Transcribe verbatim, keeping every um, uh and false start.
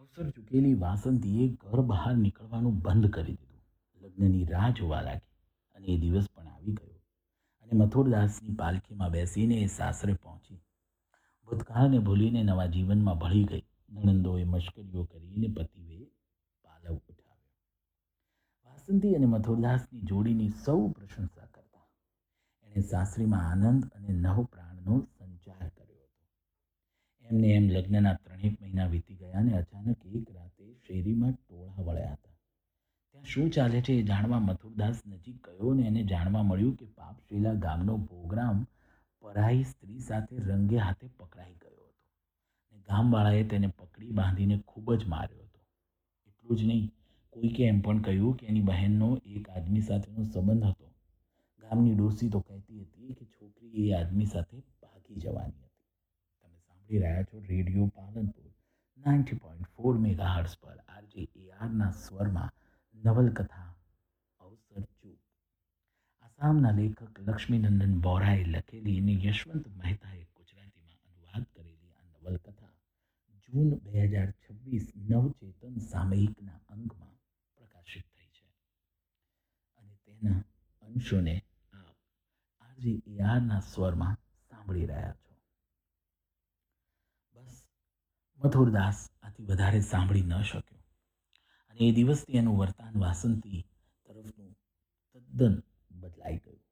અવસર ચૂકેલી વાસંતીએ ઘર બહાર નીકળવાનું બંધ કરી દીધું. લગ્નની રાહ જોવા લાગી અને એ દિવસ પણ આવી ગયો અને મથુરદાસની પાલખીમાં બેસીને એ સાસરે પહોંચી. ભૂતકાળને ભૂલીને નવા જીવનમાં ભળી ગઈ. નણંદોએ મશ્કરીઓ કરીને પતિએ પાલવ ઉઠાવ્યો. વાસંતી અને મથુરદાસની જોડીની સૌ પ્રશંસા કરતા. એણે સાસરીમાં આનંદ અને નવ પ્રાણનો સંચાર કર્યો હતો. એમને એમ લગ્નના ત્રણેક મહિના વીતી ગયા અને અચાનક એક રાતે શેરીમાં ટોળા વળ્યા હતા. ત્યાં શું ચાલે છે એ જાણવા મથુરદાસ નજીક ગયો અને એને જાણવા મળ્યું કે પાપશીલા ગામનો પ્રોગ્રામ પરાઈ સ્ત્રી સાથે રંગે હાથે પકડાઈ ગયો હતો અને ગામવાળાએ તેને પકડી બાંધીને ખૂબ જ માર્યો હતો. એટલું જ નહીં, કોઈકે એમ પણ કહ્યું કે એની બહેનનો એક આદમી સાથેનો સંબંધ હતો. ગામની ડોસી તો કહેતી હતી કે છોકરી એ આદમી સાથે ભાગી જવાની હતી. તમે સાંભળી રહ્યા છો radio Palanpur ninety point four mega hertz પર આરજે એઆરના સ્વરમાં નવલકથા અવસર ચૂપ. આસામના લેખક લક્ષ્મીનંદન બોરાએ લખેલી અને યશવંત મહેતાએ ગુજરાતીમાં અનુવાદ કરેલી આ નવલકથા જૂન બે હજાર છવ્વીસ નવચેતન સામયિકના અંકમાં પ્રકાશિત થઈ છે અને તેના અંશોને આપ આજે એઆરના સ્વરમાં સાંભળી રહ્યા છો. બસ મથુરદાસ આથી વધારે સાંભળી ન શક્યો અને એ દિવસથી એનું વર્તાન વાસંતી તરફનું તદ્દન બદલાઈ ગયું.